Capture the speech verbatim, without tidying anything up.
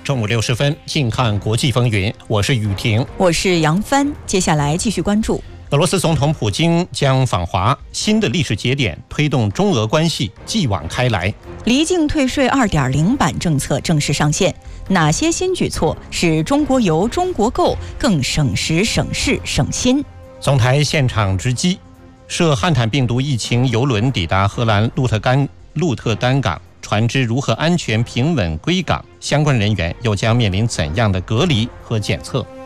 中午六十分，近看国际风云，我是雨婷， 我是杨帆。接下来继续关注。 俄罗斯总统普京将访华，新的历史节点推动中俄关系继往开来。 离境退税 二点零 版政策正式上线，哪些新举措使中国游、中国购更省时、省事、省心？ 总台现场直击，涉汉坦病毒疫情邮轮抵达荷兰鹿特丹鹿特丹港，船只如何安全平稳归港？相关人员又将面临怎样的隔离和检测？